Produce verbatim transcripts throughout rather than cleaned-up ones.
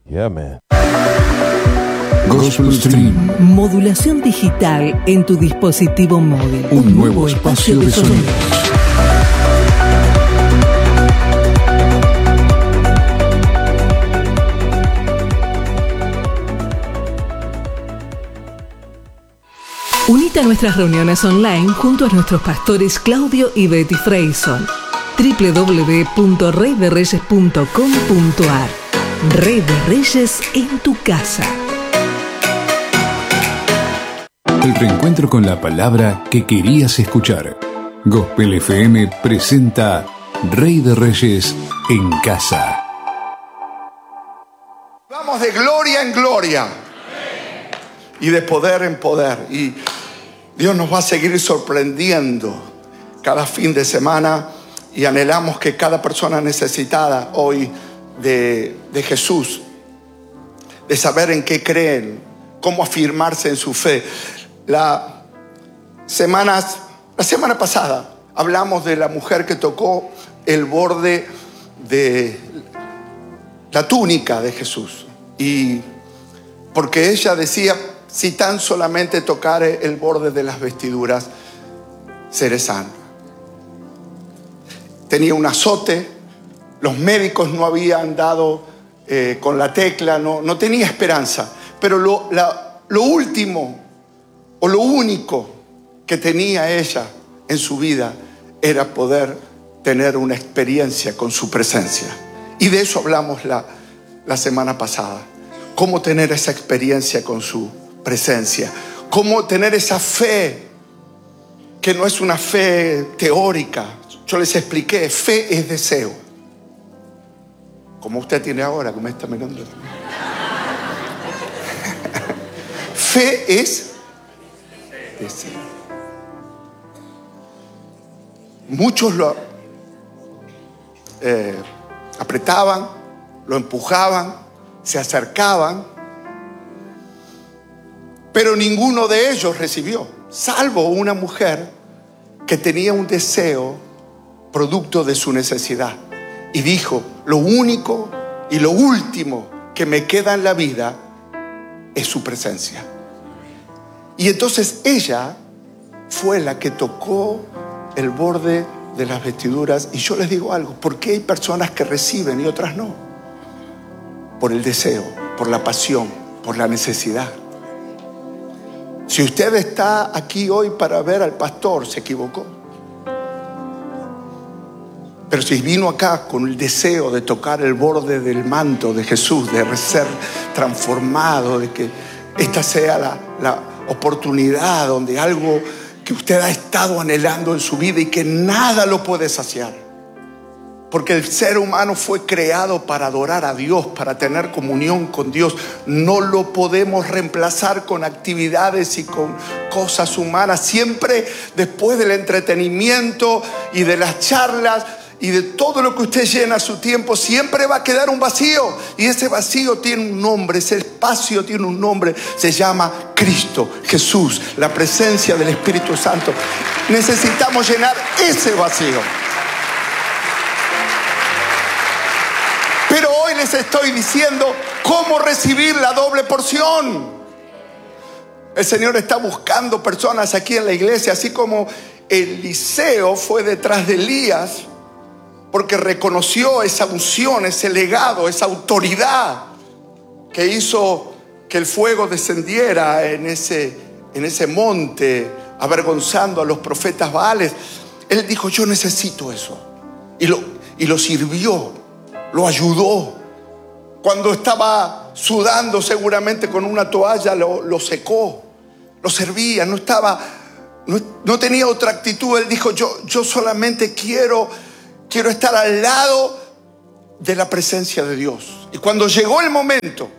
Yeah, man. Gospel Stream. Modulación digital en tu dispositivo móvil. Un, Un nuevo, nuevo espacio, espacio de sonido. Unite a nuestras reuniones online junto a nuestros pastores Claudio y Betty Freyson. doble u doble u doble u punto rey de reyes punto com punto a r. Rey de Reyes en tu casa. El reencuentro con la palabra que querías escuchar. Gospel F M presenta Rey de Reyes en casa. Vamos de gloria en gloria y de poder en poder. Y Dios nos va a seguir sorprendiendo cada fin de semana. Y anhelamos que cada persona necesitada hoy de, de Jesús, de saber en qué creen, cómo afirmarse en su fe. La, semanas, la semana pasada hablamos de la mujer que tocó el borde de la túnica de Jesús. Y porque ella decía, si tan solamente tocare el borde de las vestiduras, seré sano. Tenía un azote, los médicos no habían dado eh, con la tecla, no, no tenía esperanza. Pero lo, la, lo último o lo único que tenía ella en su vida era poder tener una experiencia con su presencia. Y de eso hablamos la, la semana pasada. Cómo tener esa experiencia con su presencia. Cómo tener esa fe que no es una fe teórica. Yo les expliqué, fe es deseo. Como usted tiene ahora, que me está mirando. Fe es deseo. Muchos lo eh, apretaban, lo empujaban, se acercaban, pero ninguno de ellos recibió, salvo una mujer que tenía un deseo producto de su necesidad, y dijo, lo único y lo último que me queda en la vida es su presencia. Y entonces ella fue la que tocó el borde de las vestiduras. Y yo les digo algo, ¿por qué hay personas que reciben y otras no? Por el deseo, por la pasión, por la necesidad. Si usted está aquí hoy para ver al pastor, se equivocó. Pero si vino acá con el deseo de tocar el borde del manto de Jesús, de ser transformado, de que esta sea la, la oportunidad donde algo que usted ha estado anhelando en su vida y que nada lo puede saciar. Porque el ser humano fue creado para adorar a Dios, para tener comunión con Dios. No lo podemos reemplazar con actividades y con cosas humanas. Siempre después del entretenimiento y de las charlas y de todo lo que usted llena su tiempo, siempre va a quedar un vacío. Y ese vacío tiene un nombre, ese espacio tiene un nombre. Se llama Cristo, Jesús, la presencia del Espíritu Santo. Necesitamos llenar ese vacío. Pero hoy les estoy diciendo cómo recibir la doble porción. El Señor está buscando personas aquí en la iglesia, así como Eliseo fue detrás de Elías, porque reconoció esa unción, ese legado, esa autoridad que hizo que el fuego descendiera en ese, en ese monte, avergonzando a los profetas Baales. Él dijo, yo necesito eso. Y lo, y lo sirvió, lo ayudó. Cuando estaba sudando seguramente con una toalla, lo, lo secó, lo servía. No estaba, no, no tenía otra actitud. Él dijo, yo, yo solamente quiero... Quiero estar al lado de la presencia de Dios. Y cuando llegó el momento,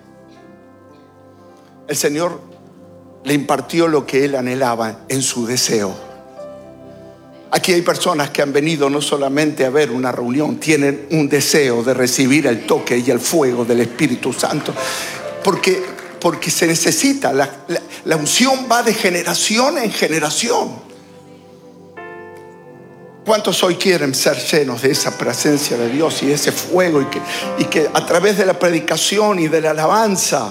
el Señor le impartió lo que él anhelaba en su deseo. Aquí hay personas que han venido no solamente a ver una reunión, tienen un deseo de recibir el toque y el fuego del Espíritu Santo. Porque, porque se necesita, la, la, la unción va de generación en generación. ¿Cuántos hoy quieren ser llenos de esa presencia de Dios y ese fuego? Y que, y que a través de la predicación y de la alabanza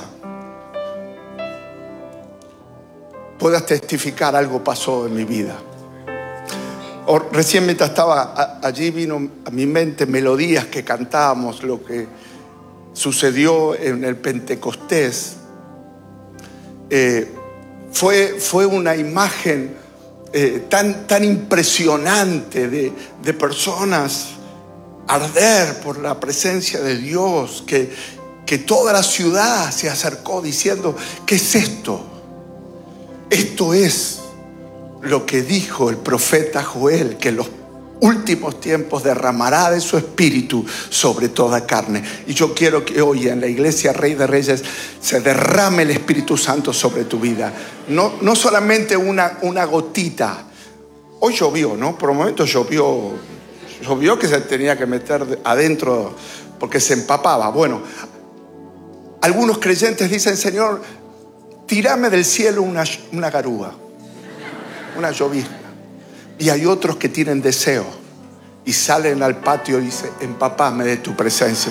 puedas testificar: algo pasó en mi vida. O, recién mientras estaba a, allí vino a mi mente melodías que cantábamos, lo que sucedió en el Pentecostés. Eh, fue, fue una imagen Eh, tan, tan impresionante de, de personas arder por la presencia de Dios, que, que toda la ciudad se acercó diciendo: ¿qué es esto? Esto es lo que dijo el profeta Joel, que en los últimos tiempos derramará de su espíritu sobre toda carne. Y yo quiero que hoy en la iglesia Rey de Reyes se derrame el Espíritu Santo sobre tu vida. No, no solamente una, una gotita. Hoy llovió, ¿no? Por un momento llovió, llovió que se tenía que meter adentro porque se empapaba. Bueno, algunos creyentes dicen: Señor, tírame del cielo una, una garúa, una llovizna. Y hay otros que tienen deseo y salen al patio y dicen: empapame de tu presencia.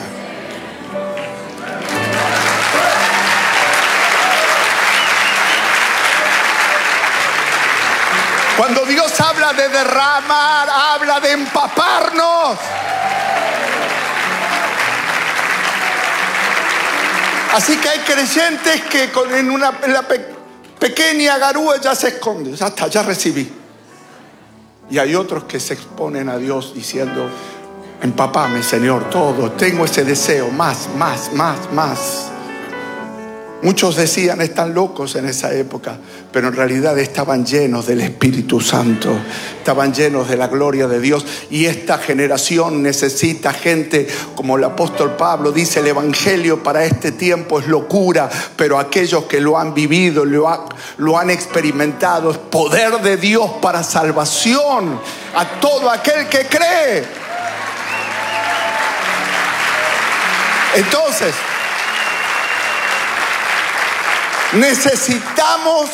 Cuando Dios habla de derramar, habla de empaparnos. Así que hay creyentes que con, en una en la pe, pequeña garúa ya se esconden. Ya está, ya recibí. Y hay otros que se exponen a Dios diciendo: empapame, Señor, todo. Tengo ese deseo, más, más, más, más. Muchos decían: están locos en esa época, pero en realidad estaban llenos del Espíritu Santo, estaban llenos de la gloria de Dios. Y esta generación necesita gente, como el apóstol Pablo dice: el evangelio para este tiempo es locura, pero aquellos que lo han vivido, lo, ha, lo han experimentado, es poder de Dios para salvación a todo aquel que cree. Entonces, necesitamos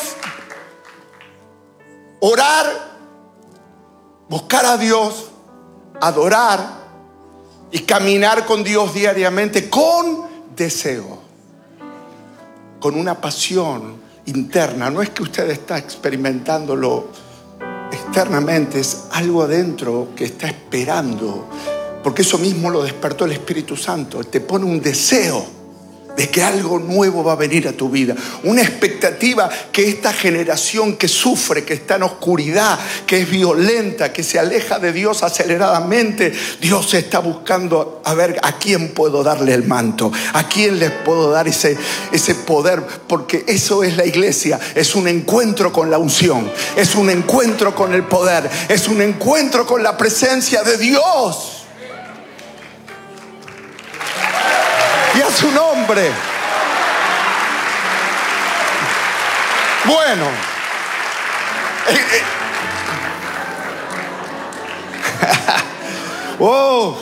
orar, buscar a Dios, adorar y caminar con Dios diariamente con deseo, con una pasión interna. No es que usted está experimentándolo externamente, es algo adentro que está esperando, porque eso mismo lo despertó el Espíritu Santo. Te pone un deseo de que algo nuevo va a venir a tu vida, una expectativa que esta generación que sufre, que está en oscuridad, que es violenta, que se aleja de Dios aceleradamente, Dios está buscando a ver a quién puedo darle el manto, a quién les puedo dar ese, ese poder, porque eso es la iglesia. Es un encuentro con la unción, es un encuentro con el poder, es un encuentro con la presencia de Dios. Y a su nombre. Bueno. Eh, eh. Oh.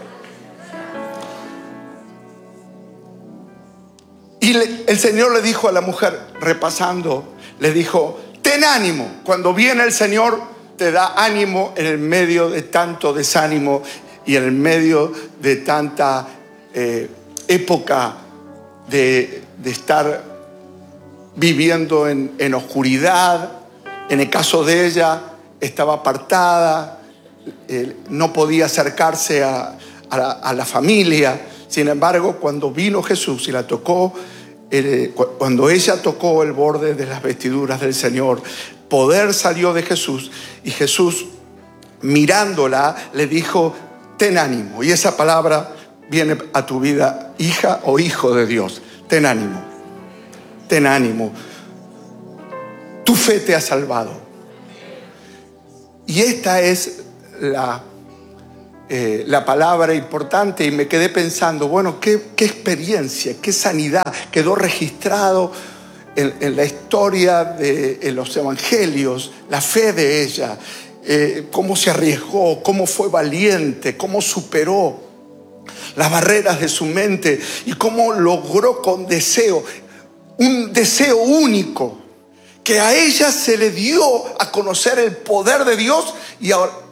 Y le, el Señor le dijo a la mujer, repasando, le dijo: ten ánimo. Cuando viene el Señor, te da ánimo en el medio de tanto desánimo y en el medio de tanta eh, época de, de estar viviendo en, en oscuridad. En el caso de ella, estaba apartada, eh, no podía acercarse a, a, la, a la familia. Sin embargo, cuando vino Jesús y la tocó, eh, cuando ella tocó el borde de las vestiduras del Señor, poder salió de Jesús, y Jesús, mirándola, le dijo: ten ánimo. Y esa palabra viene a tu vida, hija o hijo de Dios. Ten ánimo, ten ánimo. Tu fe te ha salvado. Y esta es la, eh, la palabra importante. Y me quedé pensando, bueno, qué, qué experiencia, qué sanidad quedó registrado en, en la historia de en los evangelios, la fe de ella, eh, cómo se arriesgó, cómo fue valiente, cómo superó las barreras de su mente y cómo logró con deseo, un deseo único, que a ella se le dio a conocer el poder de Dios. Y ahora,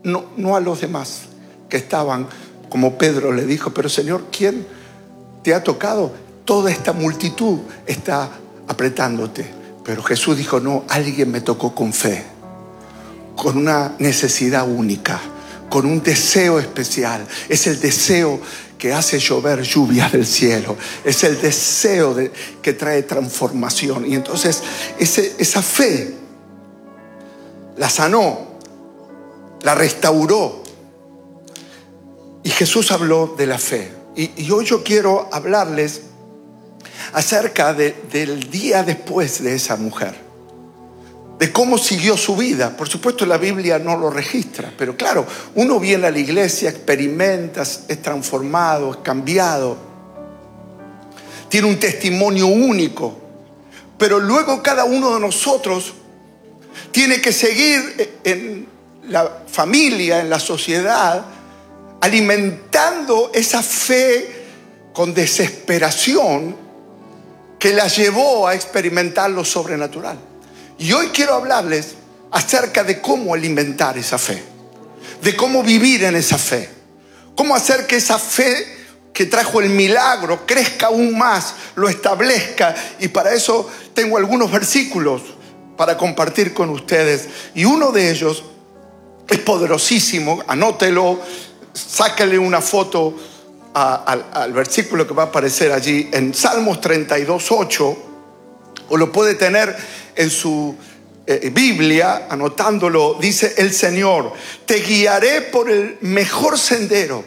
no, no a los demás que estaban, como Pedro le dijo, pero Señor, ¿quién te ha tocado? Toda esta multitud está apretándote. Pero Jesús dijo, no, alguien me tocó con fe, con una necesidad única, con un deseo especial. Es el deseo que hace llover lluvias del cielo. Es el deseo de, que trae transformación. Y entonces ese, esa fe la sanó, la restauró. Y Jesús habló de la fe. Y, y hoy yo quiero hablarles acerca de, del día después de esa mujer, de cómo siguió su vida. Por supuesto la Biblia no lo registra, pero claro, uno viene a la iglesia, experimenta, es transformado, es cambiado, tiene un testimonio único, pero luego cada uno de nosotros tiene que seguir en la familia, en la sociedad, alimentando esa fe con desesperación que la llevó a experimentar lo sobrenatural. Y hoy quiero hablarles acerca de cómo alimentar esa fe, de cómo vivir en esa fe, cómo hacer que esa fe que trajo el milagro crezca aún más, lo establezca. Y para eso tengo algunos versículos para compartir con ustedes. Y uno de ellos es poderosísimo, anótelo, sácale una foto a, al, al versículo que va a aparecer allí en Salmos treinta y dos, ocho, o lo puede tener en su eh, Biblia, anotándolo. Dice el Señor: te guiaré por el mejor sendero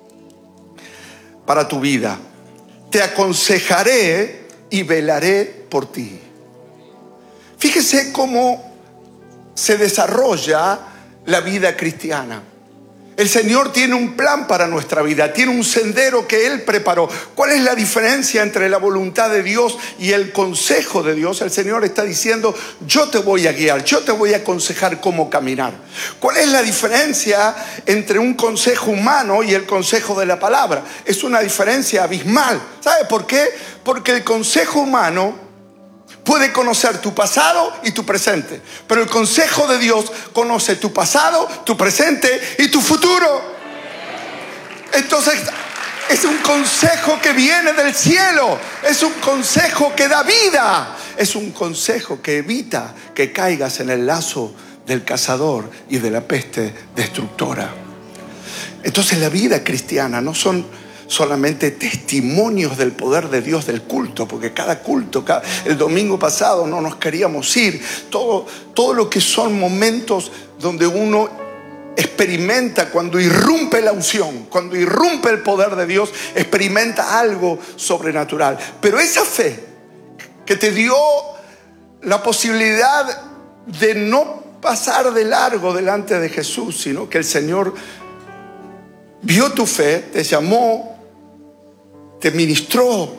para tu vida, te aconsejaré y velaré por ti. Fíjese cómo se desarrolla la vida cristiana. El Señor tiene un plan para nuestra vida, tiene un sendero que Él preparó. ¿Cuál es la diferencia entre la voluntad de Dios y el consejo de Dios? El Señor está diciendo, yo te voy a guiar, yo te voy a aconsejar cómo caminar. ¿Cuál es la diferencia entre un consejo humano y el consejo de la palabra? Es una diferencia abismal. ¿Sabe por qué? Porque el consejo humano puede conocer tu pasado y tu presente, pero el consejo de Dios conoce tu pasado, tu presente y tu futuro. Entonces es un consejo que viene del cielo, es un consejo que da vida, es un consejo que evita que caigas en el lazo del cazador y de la peste destructora. Entonces la vida cristiana no son solamente testimonios del poder de Dios del culto, porque cada culto, cada, el domingo pasado no nos queríamos ir, todo, todo lo que son momentos donde uno experimenta cuando irrumpe la unción, cuando irrumpe el poder de Dios, experimenta algo sobrenatural. Pero esa fe que te dio la posibilidad de no pasar de largo delante de Jesús, sino que el Señor vio tu fe, te llamó, te ministró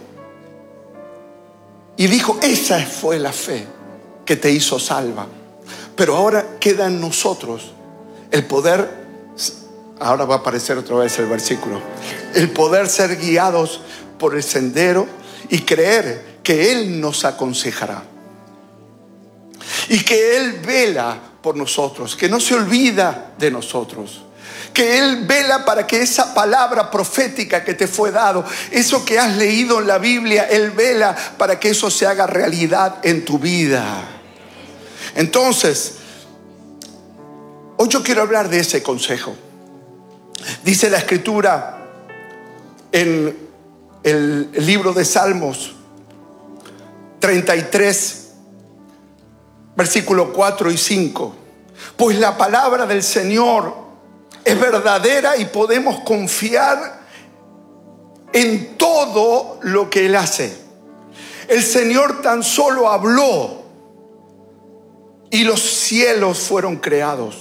y dijo, esa fue la fe que te hizo salva. Pero ahora queda en nosotros el poder, ahora va a aparecer otra vez el versículo, el poder ser guiados por el sendero y creer que Él nos aconsejará y que Él vela por nosotros, que no se olvida de nosotros, que Él vela para que esa palabra profética que te fue dado, eso que has leído en la Biblia, Él vela para que eso se haga realidad en tu vida. Entonces, hoy yo quiero hablar de ese consejo. Dice la Escritura en el libro de Salmos treinta y tres, versículos cuatro y cinco. Pues la palabra del Señor es verdadera y podemos confiar en todo lo que Él hace. El Señor tan solo habló y los cielos fueron creados.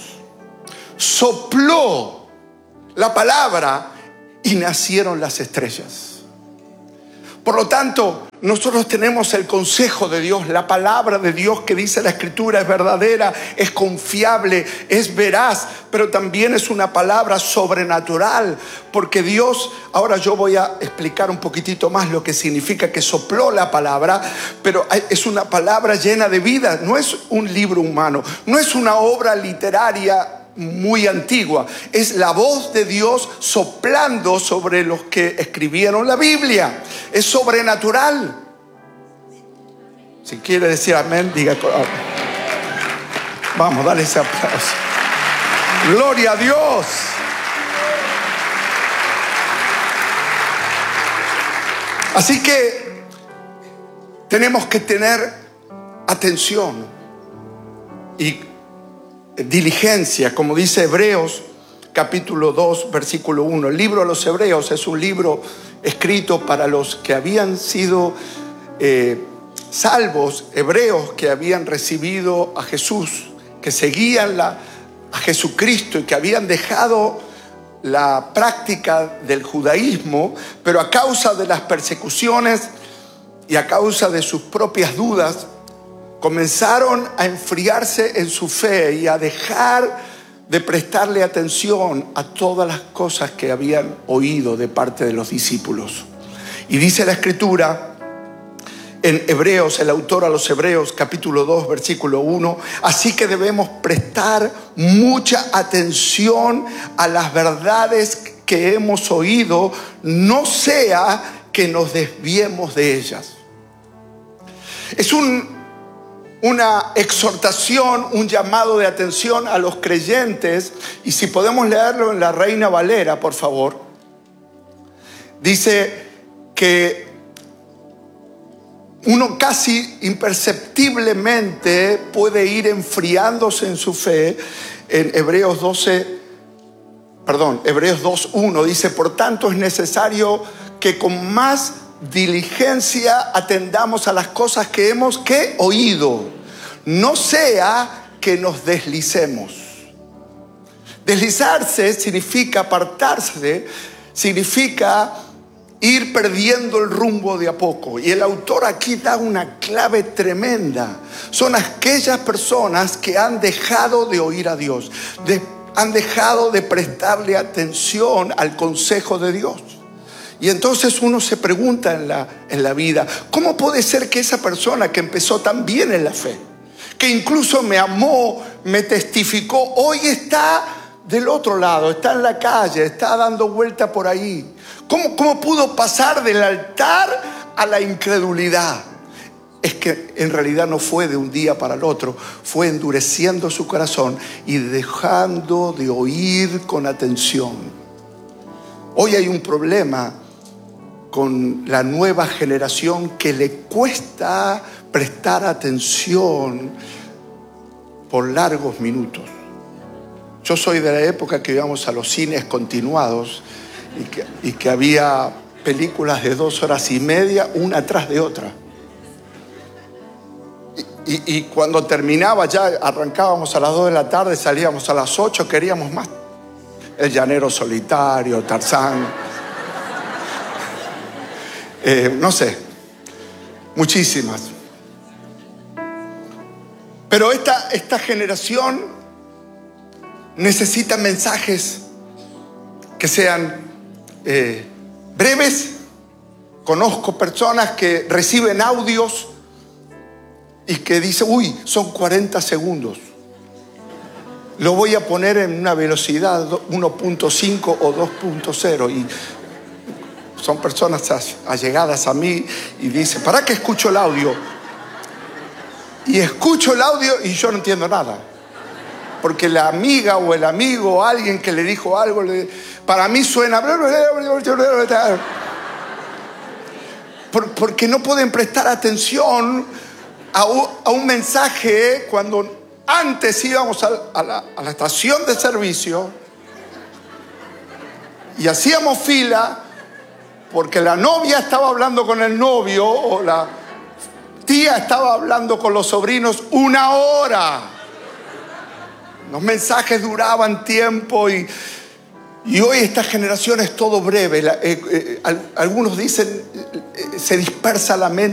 Sopló la palabra y nacieron las estrellas. Por lo tanto, nosotros tenemos el consejo de Dios, la palabra de Dios que dice la Escritura es verdadera, es confiable, es veraz, pero también es una palabra sobrenatural, porque Dios, ahora yo voy a explicar un poquitito más lo que significa que sopló la palabra, pero es una palabra llena de vida, no es un libro humano, no es una obra literaria muy antigua. Es la voz de Dios soplando sobre los que escribieron la Biblia. Es sobrenatural. Si quiere decir amén, diga. Vamos, dale ese aplauso. Gloria a Dios. Así que tenemos que tener atención y diligencia, como dice Hebreos capítulo dos, versículo uno. El libro de los Hebreos es un libro escrito para los que habían sido eh, salvos, hebreos que habían recibido a Jesús, que seguían la, a Jesucristo y que habían dejado la práctica del judaísmo, pero a causa de las persecuciones y a causa de sus propias dudas, comenzaron a enfriarse en su fe y a dejar de prestarle atención a todas las cosas que habían oído de parte de los discípulos. Y dice la Escritura en Hebreos, el autor a los Hebreos, capítulo dos, versículo uno, así que debemos prestar mucha atención a las verdades que hemos oído, no sea que nos desviemos de ellas. Es un una exhortación, un llamado de atención a los creyentes, y si podemos leerlo en la Reina Valera, por favor. Dice que uno casi imperceptiblemente puede ir enfriándose en su fe. En Hebreos doce, perdón, Hebreos dos uno dice, por tanto es necesario que con más diligencia atendamos a las cosas que hemos que oído, no sea que nos deslicemos. Deslizarse significa apartarse, significa ir perdiendo el rumbo de a poco. Y el autor aquí da una clave tremenda. Son aquellas personas que han dejado de oír a Dios, de, han dejado de prestarle atención al consejo de Dios. Y entonces uno se pregunta en la, en la vida, ¿cómo puede ser que esa persona que empezó tan bien en la fe, que incluso me amó, me testificó, hoy está del otro lado, está en la calle, está dando vuelta por ahí? ¿Cómo, cómo pudo pasar del altar a la incredulidad? Es que en realidad no fue de un día para el otro, fue endureciendo su corazón y dejando de oír con atención. Hoy hay un problema con la nueva generación que le cuesta prestar atención por largos minutos. Yo soy de la época que íbamos a los cines continuados y que, y que había películas de dos horas y media, una tras de otra. Y, y, y cuando terminaba, ya arrancábamos a las dos de la tarde, salíamos a las ocho, queríamos más. El Llanero Solitario, Tarzán, eh, no sé, muchísimas. Pero esta, esta generación necesita mensajes que sean eh, breves. Conozco personas que reciben audios y que dicen, uy, son cuarenta segundos. Lo voy a poner en una velocidad uno punto cinco o dos punto cero. Y son personas allegadas a mí y dicen, ¿para qué escucho el audio? Y escucho el audio y yo no entiendo nada. Porque la amiga o el amigo o alguien que le dijo algo, le, para mí suena... Por, porque no pueden prestar atención a un, a un mensaje cuando antes íbamos a, a, la, a la estación de servicio y hacíamos fila porque la novia estaba hablando con el novio o la tía estaba hablando con los sobrinos una hora. Los mensajes duraban tiempo y, y hoy esta generación es todo breve. La, eh, eh, algunos dicen, eh, se dispersa la mente.